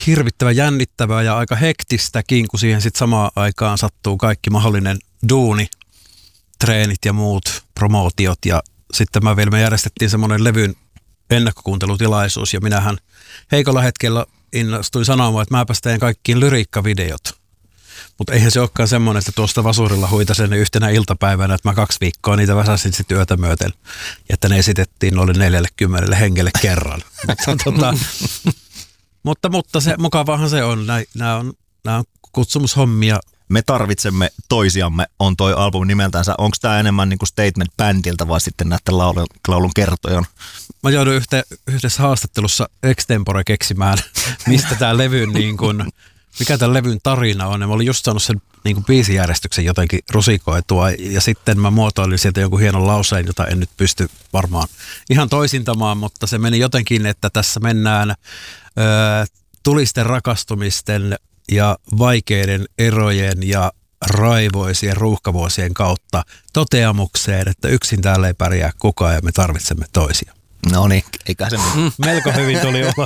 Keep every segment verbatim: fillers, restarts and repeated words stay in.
hirvittävän jännittävää ja aika hektistäkin, kun siihen sitten samaan aikaan sattuu kaikki mahdollinen duuni, treenit ja muut promootiot. Ja sitten mä vielä me järjestettiin semmoinen levyn ennakkokuuntelutilaisuus ja minähän heikolla hetkellä innostuin sanomaan, että mäpäs teen kaikkiin lyriikkavideot. Mutta eihän se olekaan semmoinen, että tuosta vasurilla huitasen yhtenä iltapäivänä, että mä kaksi viikkoa niitä väsäsin sitten yötä myöten. Ja että ne esitettiin noille neljällekymmenelle hengelle kerran. mutta, tota, mutta, mutta se, mukavahan se on. Nämä on, on kutsumushommia. Me tarvitsemme toisiamme on toi albumi nimeltänsä. Onko tämä enemmän niinku statement bändiltä vai sitten näiden laulun, laulun kertojan? Mä jouduin yhte, yhdessä haastattelussa extempore keksimään, mistä tämä levyn, niin kun, mikä tämän levyn tarina on. Ja mä olin just saanut sen niin kun biisijärjestyksen jotenkin rusikoitua ja sitten mä muotoilin sieltä jonkun hienon lauseen, jota en nyt pysty varmaan ihan toisintamaan, mutta se meni jotenkin, että tässä mennään ö, tulisten rakastumisten ja vaikeiden erojen ja raivoisien ruuhkavuosien kautta toteamukseen, että yksin täällä ei pärjää kukaan ja me tarvitsemme toisia. No niin, eikä se mm, melko hyvin tuli olla.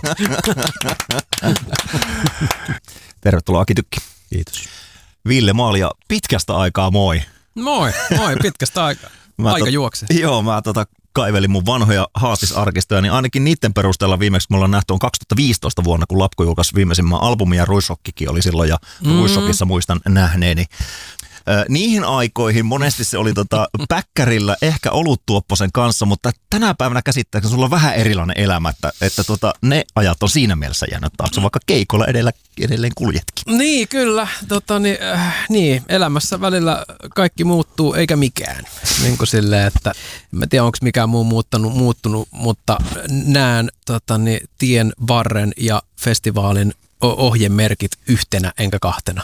Tervetuloa Aki Tykki. Kiitos. Ville Maalia, pitkästä aikaa moi. Moi, moi, pitkästä aikaa. Aika to, juoksee. Joo, mä tota kaivelin mun vanhoja haastisarkistoja, niin ainakin niiden perusteella viimeksi mulla on nähty on kaksituhattaviisitoista vuonna, kun Lapku julkaisi viimeisimmän albumin ja Ruissokkikin oli silloin ja mm. Ruissokissa muistan nähneeni. Ö, niihin aikoihin monesti se oli tota päkkärillä ehkä oluttuopposen kanssa, mutta tänä päivänä käsittääkseni sulla on vähän erilainen elämä, että, että tota, ne ajat on siinä mielessä jäänyt taakse, vaikka keikolla edellä, edelleen kuljetkin. Niin, kyllä. Tota, niin, äh, niin, elämässä välillä kaikki muuttuu eikä mikään. Niin kuin silleen, että en tiedä onko mikään muu muuttanut, muuttunut, mutta näen tota, niin, tien varren ja festivaalin ohjemerkit yhtenä enkä kahtena.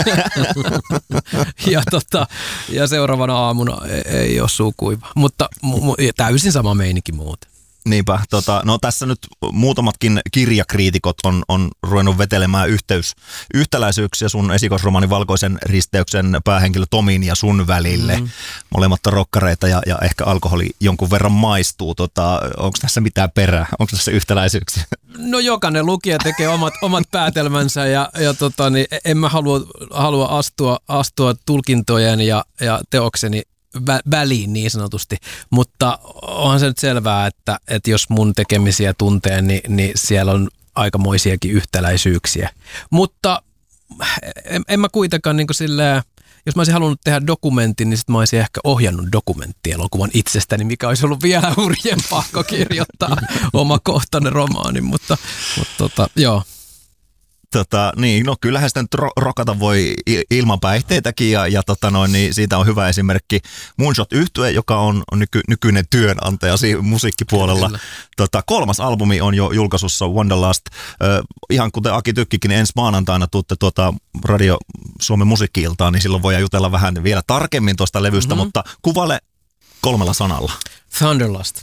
ja, tota, ja seuraavana aamuna ei, ei ole suukuiva, mutta mu, mu, täysin sama meininki muuten. Niinpä, tota, no tässä nyt muutamatkin kirjakriitikot on, on ruvennut vetelemään yhteys, yhtäläisyyksiä sun esikoisromaani Valkoisen risteyksen päähenkilö Tomin ja sun välille. Mm. Molemmat on rokkareita ja, ja ehkä alkoholi jonkun verran maistuu. Tota, onko tässä mitään perää? Onko tässä yhtäläisyyksiä? No jokainen lukija tekee omat, omat päätelmänsä ja, ja tota, niin en mä halua, halua astua, astua tulkintojen ja, ja teokseni väliin niin sanotusti, mutta onhan se nyt selvää, että, että jos mun tekemisiä tuntee, niin, niin siellä on aikamoisiakin yhtäläisyyksiä. Mutta en, en mä kuitenkaan niin kuin silleen, jos mä olisin halunnut tehdä dokumentin, niin sit mä olisin ehkä ohjannut dokumenttielokuvan itsestäni, mikä olisi ollut vielä hurjempaa kuin kirjoittaa omakohtainen romaani, mutta, mutta tota, joo. Tota, niin, no kyllähän sitä nyt ro- rokata voi ilman päihteitäkin ja, ja tota noin, niin siitä on hyvä esimerkki Moonshot-yhtye, joka on nyky- nykyinen työnantaja siinä musiikkipuolella. Tota, kolmas albumi on jo julkaisussa, Wanderlust. Ö, ihan kuten Aki Tykkikin, niin ensi maanantaina tuutte tuota Radio Suomen musiikki-iltaan, niin silloin voidaan jutella vähän vielä tarkemmin tuosta levystä, mm-hmm. mutta kuvaile kolmella sanalla. Thunderlust.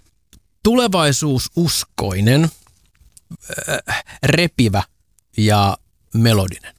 Tulevaisuususkoinen, äh, repivä ja melodinen.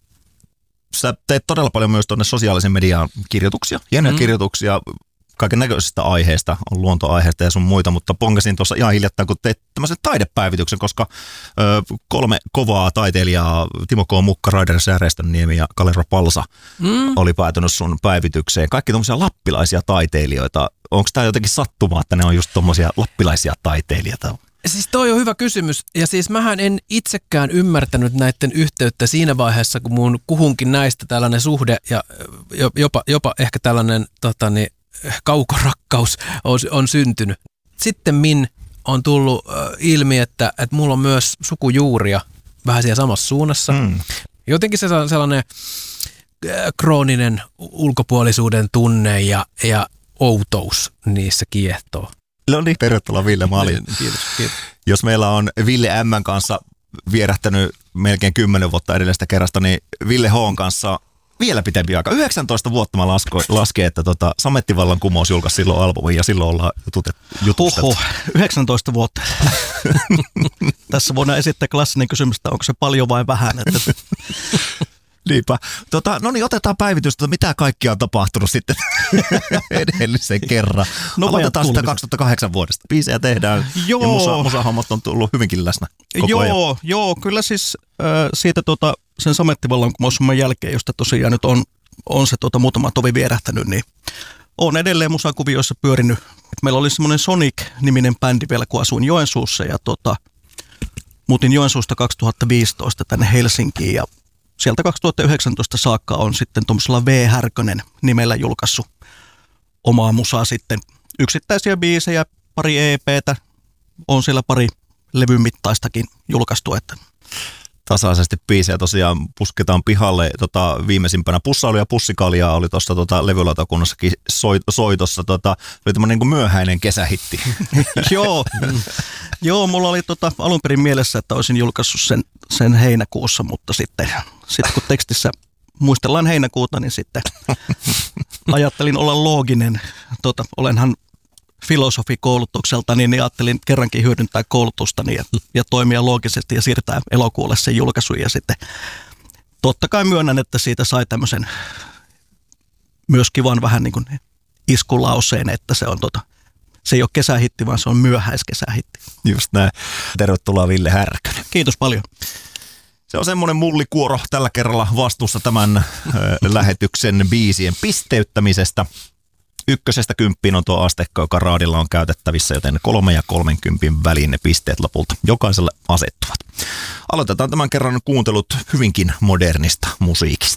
Sä teet todella paljon myös tuonne sosiaalisen median kirjoituksia, hienoja mm. kirjoituksia kaiken näköisistä aiheista, on luontoaiheista ja sun muita, mutta ponkasin tuossa ihan hiljattain, kun teet tämmöisen taidepäivityksen, koska ö, kolme kovaa taiteilijaa, Timo K. Mukka, Raider Sääreistönniemi ja Kalero Palsa mm. oli päätynyt sun päivitykseen. Kaikki tommosia lappilaisia taiteilijoita. Onko tää jotenkin sattumaa, että ne on just tommosia lappilaisia taiteilijoita? Siis toi on hyvä kysymys, ja siis mähän en itsekään ymmärtänyt näiden yhteyttä siinä vaiheessa, kun mun kuhunkin näistä tällainen suhde ja jopa, jopa ehkä tällainen totani, kaukorakkaus on, on syntynyt. Sitten min on tullut äh, ilmi, että, että mulla on myös sukujuuria vähän siellä samassa suunnassa. Mm. Jotenkin se sellainen äh, krooninen ulkopuolisuuden tunne ja, ja outous niissä kiehtoo. No niin, tervetuloa Ville Maali. Kiitos, kiitos. Jos meillä on Ville M:n kanssa vierähtänyt melkein kymmenen vuotta edellisestä kerrasta, niin Ville H:n kanssa vielä pitempi aika. yhdeksäntoista vuotta mä lasko, lasken, että tota, Samettivallan kumous julkaisi silloin albumin ja silloin ollaan jutustettu. Oho, yhdeksäntoista vuotta. Tässä voidaan esittää klassinen kysymys, että onko se paljon vai vähän. Että Niinpä. Tota, no niin, otetaan päivitys, että mitä kaikkia on tapahtunut sitten edellisen kerran. No, aloitetaan sitä kaksituhattakahdeksan vuodesta. Biisejä tehdään joo. ja musa, musahommat on tullut hyvinkin läsnä koko joo, ajan. Joo, kyllä siis äh, siitä tota, sen samettivallankumoussoman jälkeen, josta tosiaan nyt on, on se tota, muutama tovi vierähtänyt, niin on edelleen musakuvioissa pyörinyt. Et meillä oli semmoinen Sonic-niminen bändi vielä, kun asuin Joensuussa ja tota, muutin Joensuusta kaksituhattaviisitoista tänne Helsinkiin ja sieltä kaksituhattayhdeksäntoista saakka on sitten tuollaisella V. Härkönen nimellä julkaissut omaa musaa sitten. Yksittäisiä biisejä, pari E P:tä, on siellä pari levyn mittaistakin julkaistu. Että tasaisesti biisejä tosiaan pusketaan pihalle. Tota, viimeisimpänä Pussailu ja Pussikaljaa oli tuossa tota, levylautakunnassakin soit, soitossa. Tota, oli tämmöinen niin myöhäinen kesähitti. Joo, joo, mulla oli tota, alun perin mielessä, että olisin julkaissut sen, sen heinäkuussa, mutta sitten, sitten kun tekstissä muistellaan heinäkuuta, niin sitten ajattelin olla looginen. Tota, olenhan filosofikoulutukselta, niin ajattelin kerrankin hyödyntää koulutustani ja, ja toimia loogisesti ja siirtää elokuulle sen julkaisuun. Ja sitten totta kai myönnän, että siitä sai tämmöisen myös kivan vähän niin kuin iskulauseen, että se on tota, se ei ole kesähitti, vaan se on myöhäiskesähitti. Just näin. Tervetuloa Ville Härkönen. Kiitos paljon. Se on semmoinen mullikuoro tällä kerralla vastuussa tämän ö, lähetyksen biisien pisteyttämisestä. Ykkösestä kymppiin on tuo asteikko, joka raadilla on käytettävissä, joten kolme ja kolmenkympin väliin ne pisteet lopulta jokaiselle asettuvat. Aloitetaan tämän kerran kuuntelut hyvinkin modernista musiikista.